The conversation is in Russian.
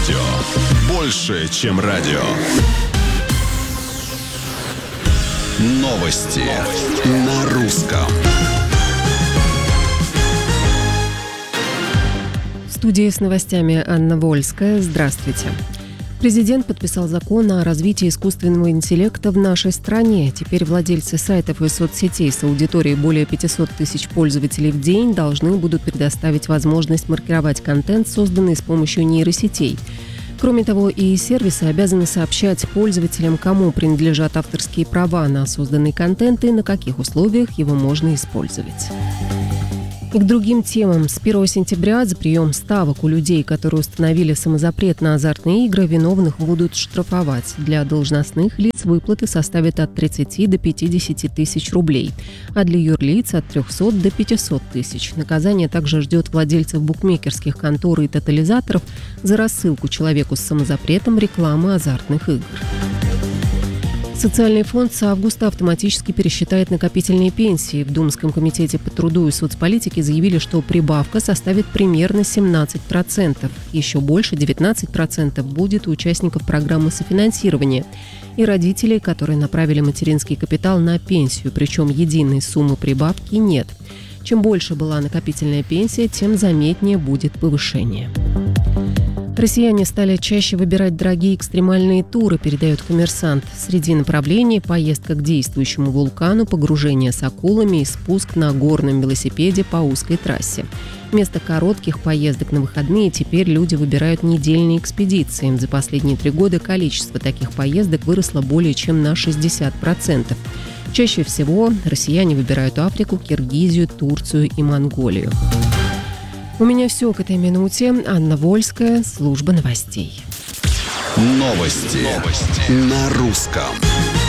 Радио. Больше, чем радио. Новости на русском. В студии с новостями Анна Вольская. Здравствуйте. Президент подписал закон о развитии искусственного интеллекта в нашей стране. Теперь владельцы сайтов и соцсетей с аудиторией более 500 тысяч пользователей в день должны будут предоставить возможность маркировать контент, созданный с помощью нейросетей. Кроме того, и сервисы обязаны сообщать пользователям, кому принадлежат авторские права на созданный контент и на каких условиях его можно использовать. И к другим темам. С 1 сентября за прием ставок у людей, которые установили самозапрет на азартные игры, виновных будут штрафовать. Для должностных лиц выплаты составят от 30 до 50 тысяч рублей, а для юрлиц от 300 до 500 тысяч. Наказание также ждет владельцев букмекерских контор и тотализаторов за рассылку человеку с самозапретом рекламы азартных игр. Социальный фонд с августа автоматически пересчитает накопительные пенсии. В Думском комитете по труду и соцполитике заявили, что прибавка составит примерно 17%. Еще больше, 19%, будет у участников программы софинансирования и родителей, которые направили материнский капитал на пенсию, причем единой суммы прибавки нет. Чем больше была накопительная пенсия, тем заметнее будет повышение. Россияне стали чаще выбирать дорогие экстремальные туры, передает «Коммерсант». Среди направлений – поездка к действующему вулкану, погружение с акулами и спуск на горном велосипеде по узкой трассе. Вместо коротких поездок на выходные теперь люди выбирают недельные экспедиции. За последние 3 года количество таких поездок выросло более чем на 60%. Чаще всего россияне выбирают Африку, Киргизию, Турцию и Монголию. У меня все к этой минуте. Анна Вольская, служба новостей. Новости на русском.